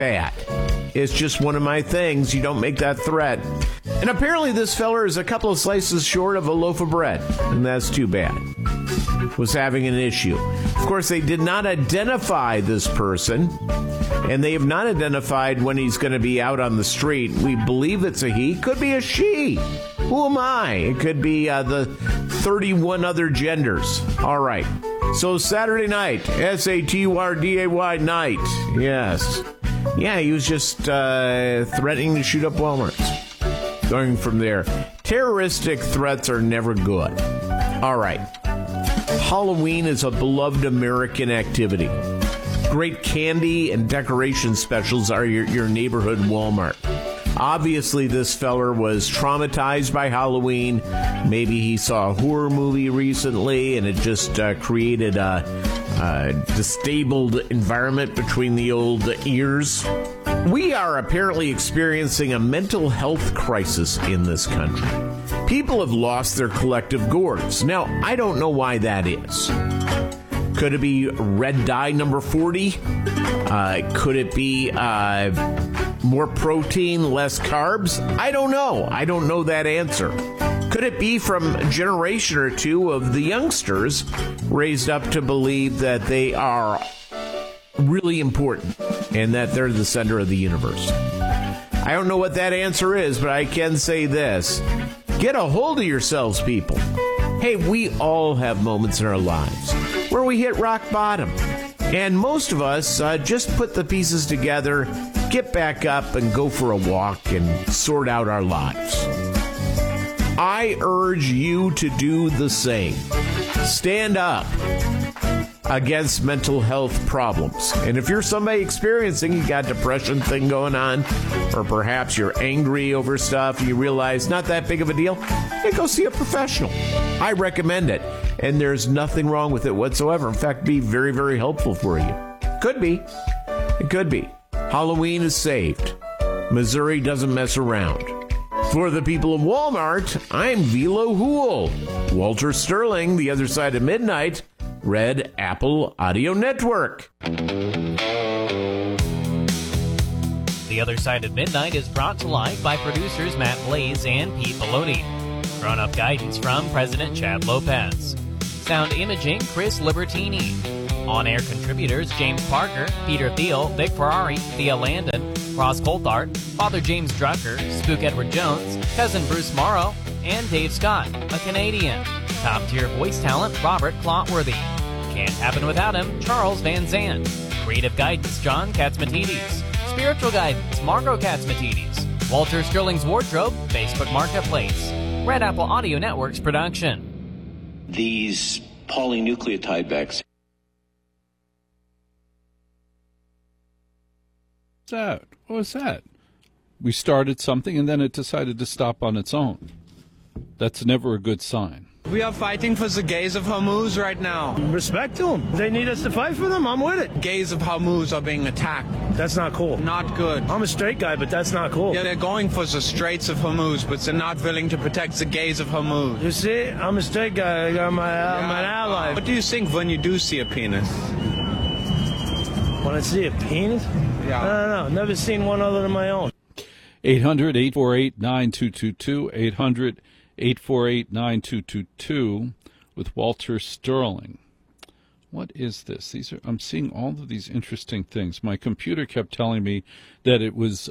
bad. It's just one of my things. You don't make that threat. And apparently this feller is a couple of slices short of a loaf of bread. And that's too bad. Was having an issue. Of course, they did not identify this person. And they have not identified when he's going to be out on the street. We believe it's a he. Could be a she. Who am I? It could be the 31 other genders. All right. So Saturday night, Saturday night. Yes. Yeah, he was just threatening to shoot up Walmarts. Going from there. Terroristic threats are never good. All right. Halloween is a beloved American activity. Great candy and decoration specials are your neighborhood Walmart. Obviously, this feller was traumatized by Halloween. Maybe he saw a horror movie recently, and it just created a disabled environment between the old ears. We are apparently experiencing a mental health crisis in this country. People have lost their collective gourds. Now, I don't know why that is. Could it be red dye number 40? Could it be more protein, less carbs? I don't know. I don't know that answer. Could it be from a generation or two of the youngsters raised up to believe that they are really important and that they're the center of the universe? I don't know what that answer is, but I can say this. Get a hold of yourselves, people. Hey, we all have moments in our lives where we hit rock bottom. And most of us just put the pieces together, get back up, and go for a walk and sort out our lives. I urge you to do the same. Stand up against mental health problems. And if you're somebody experiencing, you got a depression thing going on, or perhaps you're angry over stuff, and you realize not that big of a deal, go see a professional. I recommend it. And there's nothing wrong with it whatsoever. In fact, be very, very helpful for you. Could be. It could be. Halloween is saved. Missouri doesn't mess around. For the people of Walmart, I'm Velo Hool. Walter Sterling, The Other Side of Midnight, Red Apple Audio Network. The Other Side of Midnight is brought to life by producers Matt Blaze and Pete Bellotti. Grown-up guidance from President Chad Lopez. Sound imaging, Chris Libertini. On-air contributors, James Parker, Peter Thiel, Vic Ferrari, Thea Landon, Ross Coulthard, Father James Drucker, Spook Edward Jones, Cousin Bruce Morrow, and Dave Scott, a Canadian. Top-tier voice talent, Robert Clotworthy. Can't happen without him, Charles Van Zandt. Creative guidance, John Katzmatidis. Spiritual guidance, Margot Katzmatidis. Walter Sterling's Wardrobe, Facebook Marketplace. Red Apple Audio Network's production. These polynucleotide vaccines. What was that? We started something and then it decided to stop on its own. That's never a good sign. We are fighting for the gays of Hormuz right now. Respect to them. They need us to fight for them. I'm with it. Gays of Hormuz are being attacked. That's not cool. Not good. I'm a straight guy, but that's not cool. Yeah, they're going for the Straits of Hormuz, but they're not willing to protect the gays of Hormuz. You see, I'm a straight guy. I'm an ally. What do you think when you do see a penis? When I see a penis? Yeah. I don't know. Never seen one other than my own. 800-848-9222. 800-848-9222 with Walter Sterling. What is this? I'm seeing all of these interesting things. My computer kept telling me that it was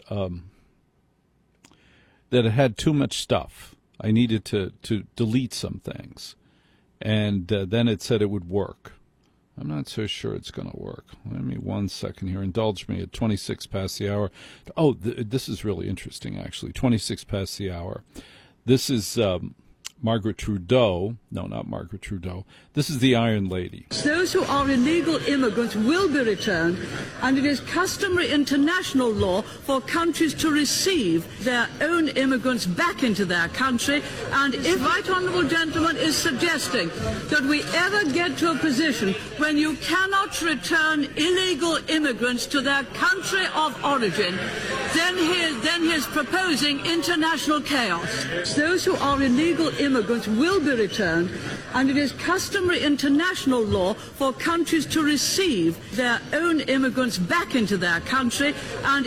that it had too much stuff. I needed to delete some things, and then it said it would work. I'm not so sure it's going to work. Let me 1 second here. Indulge me at 26 past the hour. Oh, this is really interesting, actually. 26 past the hour. This is Margaret Trudeau. No, not Margaret Trudeau. This is the Iron Lady. Those who are illegal immigrants will be returned, and it is customary international law for countries to receive their own immigrants back into their country. And if Right Honourable Gentleman is suggesting that we ever get to a position when you cannot return illegal immigrants to their country of origin, then he is proposing international chaos. Those who are illegal immigrants will be returned, and it is customary international law for countries to receive their own immigrants back into their country. And